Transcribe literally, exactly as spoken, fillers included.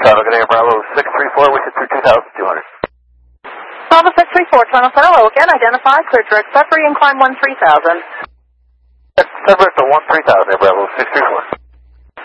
Toronto, good day, Bravo six three four, wish it through two thousand two hundred. Bravo six three four, Toronto, hello again, identify, clear direct Sudbury, incline one three thousand. Sudbury to one three thousand, Bravo six three four.